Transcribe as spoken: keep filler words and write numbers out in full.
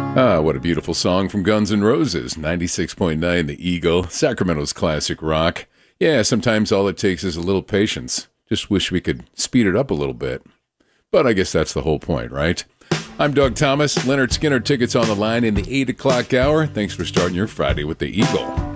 Ah, what a beautiful song from Guns N' Roses, ninety-six point nine The Eagle, Sacramento's classic rock. Yeah, sometimes all it takes is a little patience. Just wish we could speed it up a little bit. But I guess that's the whole point, right? I'm Doug Thomas. Leonard Skinner tickets on the line in the eight o'clock hour. Thanks for starting your Friday with The Eagle.